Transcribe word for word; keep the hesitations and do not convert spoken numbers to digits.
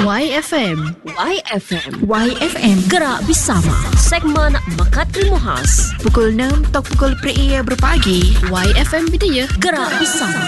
Y F M. Y F M. Y F M. Gerak bersama. Segmen Mekat Ilmu Khas. Pukul enam tok pukul per ia berpagi. Y F M Bidaya. Gerak bersama.